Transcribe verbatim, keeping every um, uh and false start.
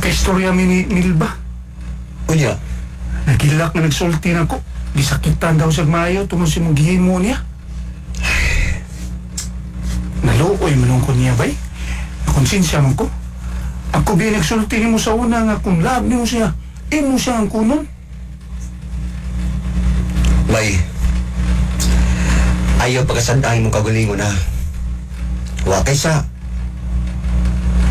Nagka-istorya mi ni Milba. Unya, Nagilak na nagsulti na ko. Gisakitan daw sa mayo tungkol si mong gihimo niya. Naluoy manong ko niya bay. Nakonsensya man ko. Ako ba nagsulti ni mo sa una nga kung love niyo siya, imo siya ang kunon. May, ayaw pagkasandahin mong kagulingon na. Wa kay sa